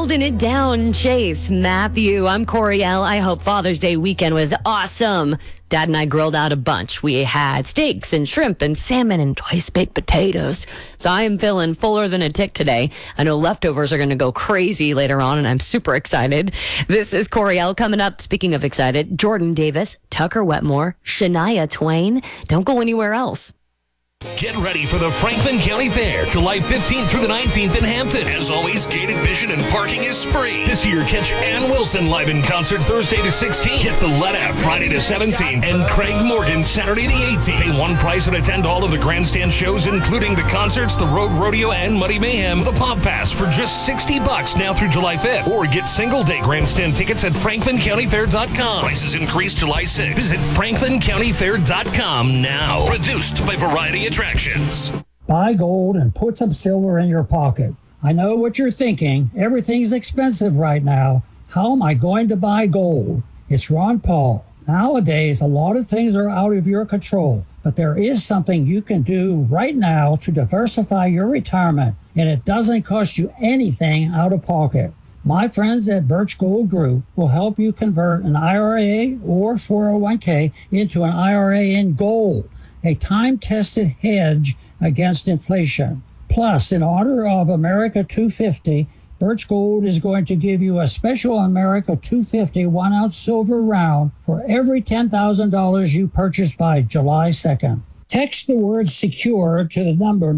holding it down, Chase, Matthew. I'm Coriel. I hope Father's Day weekend was awesome. Dad and I grilled out a bunch. We had steaks and shrimp and salmon and twice baked potatoes. So I am feeling fuller than a tick today. I know leftovers are going to go crazy later on, and I'm super excited. This is Coriel coming up. Speaking of excited, Jordan Davis, Tucker Wetmore, Shania Twain. Don't go anywhere else. Get ready for the Franklin County Fair, July 15th through the 19th in Hampton. As always, gate admission and parking is free. This year, catch Ann Wilson live in concert Thursday the 16th. Get the Let Out Friday the 17th. And Craig Morgan Saturday the 18th. Pay one price and attend all of the grandstand shows, including the concerts, the Road Rodeo, and Muddy Mayhem with a Pop Pass for just $60 now through July 5th. Or get single-day grandstand tickets at FranklinCountyFair.com. Prices increase July 6th. Visit FranklinCountyFair.com now. Produced by Variety Attractions. Buy gold and put some silver in your pocket. I know what you're thinking. Everything's expensive right now. How am I going to buy gold? It's Ron Paul. Nowadays, a lot of things are out of your control, but there is something you can do right now to diversify your retirement, and it doesn't cost you anything out of pocket. My friends at Birch Gold Group will help you convert an IRA or 401k into an IRA in gold, a time-tested hedge against inflation. Plus, in honor of America 250, Birch Gold is going to give you a special America 250 1-ounce silver round for every $10,000 you purchase by July 2nd. Text the word SECURE to the number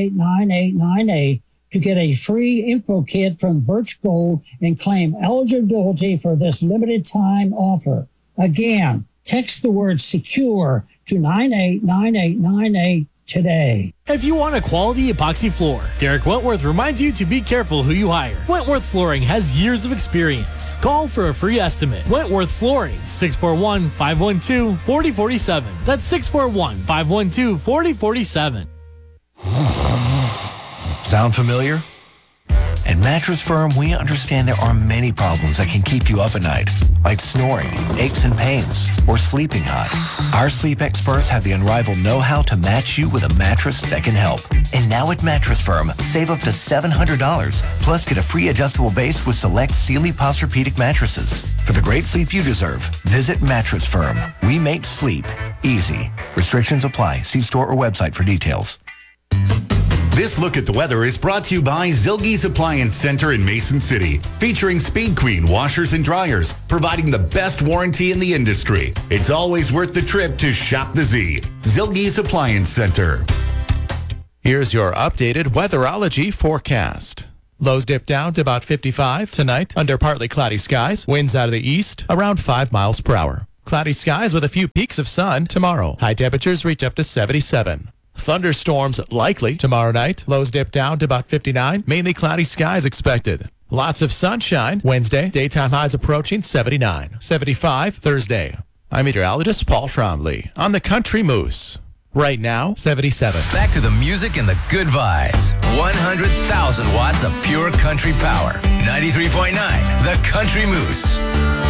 989898 to get a free info kit from Birch Gold and claim eligibility for this limited time offer. Again, text the word SECURE to 989898 today. If you want a quality epoxy floor, Derek Wentworth reminds you to be careful who you hire. Wentworth Flooring has years of experience. Call for a free estimate. Wentworth Flooring, 641-512-4047. That's 641-512-4047. Sound familiar? At Mattress Firm, we understand there are many problems that can keep you up at night, like snoring, aches and pains, or sleeping hot. Our sleep experts have the unrivaled know-how to match you with a mattress that can help. And now at Mattress Firm, save up to $700, plus get a free adjustable base with select Sealy Posturepedic mattresses. For the great sleep you deserve, visit Mattress Firm. We make sleep easy. Restrictions apply. See store or website for details. This look at the weather is brought to you by Zilge's Appliance Center in Mason City, featuring Speed Queen washers and dryers, providing the best warranty in the industry. It's always worth the trip to shop the Z. Zilge's Appliance Center. Here's your updated weatherology forecast. Lows dip down to about 55 tonight under partly cloudy skies. Winds out of the east around 5 miles per hour. Cloudy skies with a few peaks of sun tomorrow. High temperatures reach up to 77. Thunderstorms likely tomorrow night. Lows dip down to about 59. Mainly cloudy skies expected. Lots of sunshine Wednesday. Daytime highs approaching 79. 75 Thursday. I'm meteorologist Paul Trombley on the Country Moose. Right now, 77. Back to the music and the good vibes. 100,000 watts of pure country power. 93.9, The Country Moose.